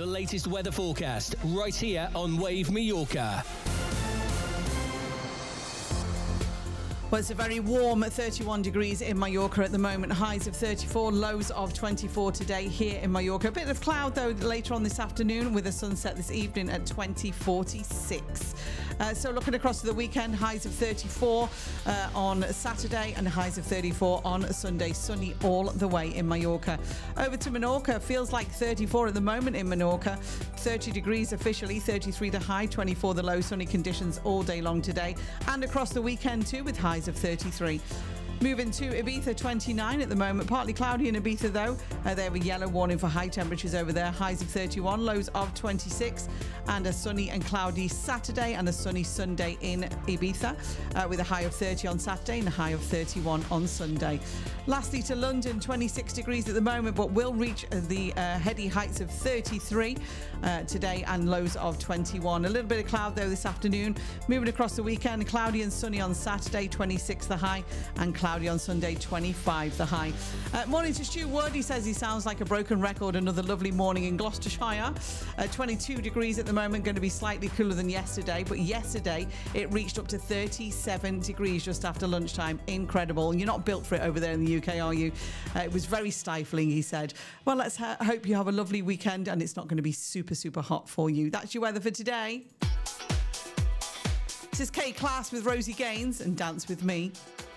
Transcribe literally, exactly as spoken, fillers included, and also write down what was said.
The latest weather forecast right here on Wave Mallorca. Well, it's a very warm thirty-one degrees in Mallorca at the moment. Highs of thirty-four, lows of twenty-four today here in Mallorca. A bit of cloud, though, later on this afternoon with a sunset this evening at twenty forty-six. Uh, so looking across the weekend, highs of thirty-four uh, on Saturday and highs of thirty-four on Sunday. Sunny all the way in Mallorca. Over to Menorca, feels like thirty-four at the moment in Menorca. thirty degrees officially, thirty-three the high, twenty-four the low. Sunny conditions all day long today. And across the weekend too with highs of thirty-three. Moving to Ibiza, twenty-nine at the moment. Partly cloudy in Ibiza though. Uh, they have a yellow warning for high temperatures over there. Highs of thirty-one, lows of twenty-six. And a sunny and cloudy Saturday and a sunny Sunday in Ibiza uh, with a high of thirty on Saturday and a high of thirty-one on Sunday. Lastly to London, twenty-six degrees at the moment, but will reach the uh, heady heights of thirty-three uh, today and lows of twenty-one. A little bit of cloud though this afternoon. Moving across the weekend, cloudy and sunny on Saturday, twenty-six the high, and cloudy on Sunday, twenty-five the high. Uh, morning to Stu Wood. He says he sounds like a broken record. Another lovely morning in Gloucestershire. Uh, twenty-two degrees at the moment, going to be slightly cooler than yesterday, but yesterday it reached up to thirty-seven degrees just after lunchtime. Incredible. You're not built for it over there in the U K, are you? Uh, it was very stifling, he said. Well, let's ha- hope you have a lovely weekend and it's not going to be super, super hot for you. That's your weather for today. This is K-Class with Rosie Gaines and Dance With Me.